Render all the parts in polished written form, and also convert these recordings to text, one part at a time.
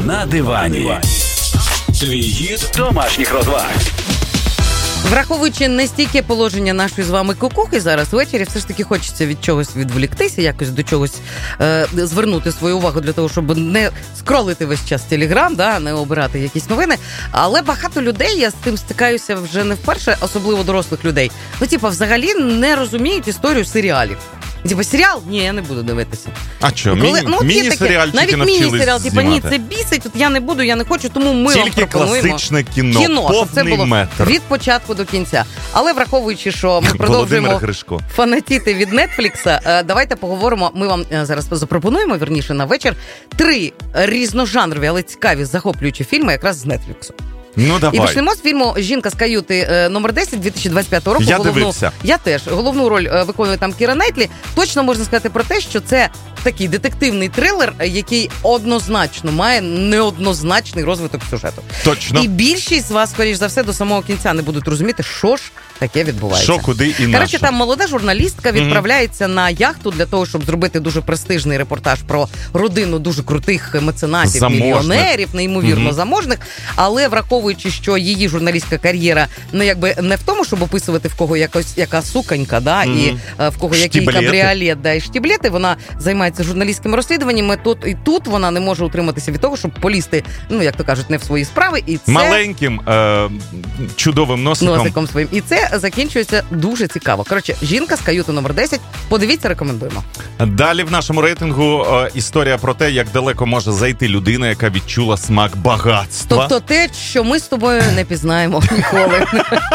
На дивані. Твій гід домашніх розваг. Враховуючи не стільки положення нашої з вами кукухи зараз ввечері, все ж таки хочеться від чогось відволіктися, якось до чогось звернути свою увагу для того, щоб не скролити весь час Телеграм, не обирати якісь новини. Але багато людей, я з тим стикаюся вже не вперше, особливо дорослих людей, взагалі не розуміють історію серіалів. Серіал? Ні, я не буду дивитися. А що, міні-серіал тільки навчились знімати? Ні, це бісить, я не буду, я не хочу, тому ми вам пропонуємо. Тільки класичне кіно, щоб це було метр. Від початку до кінця. Але враховуючи, що ми продовжуємо фанатіти від Нетфлікса, давайте поговоримо, ми вам зараз запропонуємо, на вечір, 3 різножанрові, але цікаві, захоплюючі фільми якраз з Нетфліксу. Ну, давай. І почнемо з фільму «Жінка з каюти» номер 10 2025 року. Я дивився. Я теж. Головну роль виконує там Кіра Найтлі. Точно можна сказати про те, що це такий детективний трилер, який однозначно має неоднозначний розвиток сюжету. Точно. І більшість з вас, скоріш за все, до самого кінця не будуть розуміти, що ж таке відбувається. Що, куди і на Коротше, там молода журналістка відправляється на яхту для того, щоб зробити дуже престижний репортаж про родину дуже крутих меценатів, мільйонерів, неймовірно заможних. Але враховуючи, що її журналістська кар'єра не в тому, щоб описувати в кого яка суконька, і в кого який кабріолет, і штіблети, вона займається журналістськими розслідуваннями, і тут вона не може утриматися від того, щоб полізти, як то кажуть, не в свої справи. І це маленьким, чудовим носиком своїм. І це закінчується дуже цікаво. Коротше, «Жінка з каюти» номер 10. Подивіться, рекомендуємо. Далі в нашому рейтингу історія про те, як далеко може зайти людина, яка відчула смак багатства. Тобто те, що ми з тобою не пізнаємо ніколи.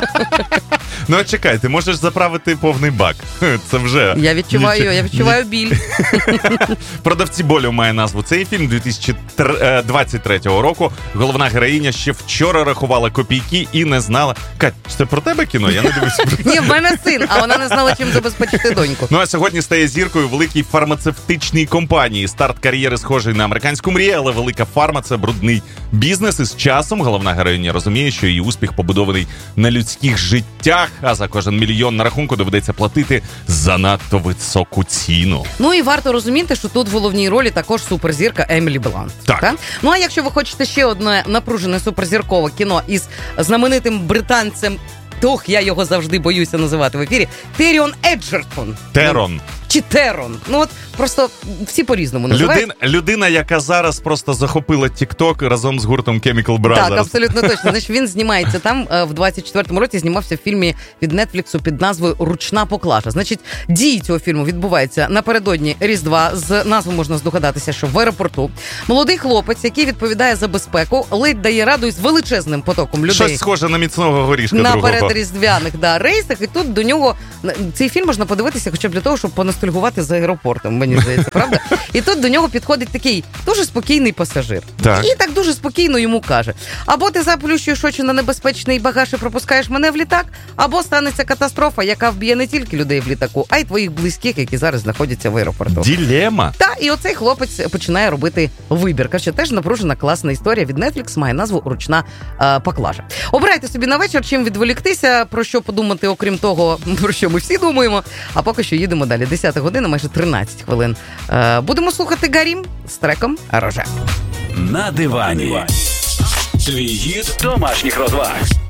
Ну, чекай, ти можеш заправити повний бак. Це вже... Я відчуваю біль. «Продавці болю» має назву цей фільм 2023 року. Головна героїня ще вчора рахувала копійки і не знала. Кать, це про тебе кіно? Я не дивлюся. Ні, в мене син, а вона не знала, чим забезпечити доньку. Ну, а сьогодні стає зіркою великій фармацевтичній компанії. Старт кар'єри схожий на американську мрію, але велика фарма – це брудний бізнес. І з часом головна героїня розуміє, що її успіх побудований на людських життях, а за кожен мільйон на рахунку доведеться платити занадто високу ціну. Ну і варто розуміти, що тут в головній ролі також суперзірка Емілі Блант. Так. Ну а якщо ви хочете ще одне напружене суперзіркове кіно із знаменитим британцем, я його завжди боюся називати в ефірі, Теріон Еджертон. Терон. Чи Терон. Просто всі по-різному називають. Людина, яка зараз просто захопила TikTok разом з гуртом Chemical Brothers. Так, абсолютно точно. Значить, він знімається там, в 24-му році знімався в фільмі від Нетфліксу під назвою «Ручна поклажа». Значить, дії цього фільму відбуваються напередодні Різдва. З назви можна здогадатися, що в аеропорту. Молодий хлопець, який відповідає за безпеку, ледь дає раду із величезним потоком людей. Щось схоже на міцного горішка на другого. передріздвяних рейсах. І тут до нього... Цей фільм можна подивитися хоча б для того, щоб поностальгувати за аеропортом, мені здається, правда? І тут до нього підходить такий дуже спокійний пасажир. Так. І так дуже спокійно йому каже: або ти заплющуєш очі на небезпечний багаж і пропускаєш мене в літак, або станеться катастрофа, яка вб'є не тільки людей в літаку, а й твоїх близьких, які зараз знаходяться в аеропорту. Ділема. І оцей хлопець починає робити вибір. Короче, теж напружена класна історія від Netflix, має назву «Ручна поклажа». Обирайте собі на вечір, чим відволіктися, про що подумати, окрім того, про що ми всі думаємо. А поки що їдемо далі. 10 година, майже 13 хвилин. Будемо слухати Гарім з треком «Роже». На дивані. Твій гід домашніх розваг.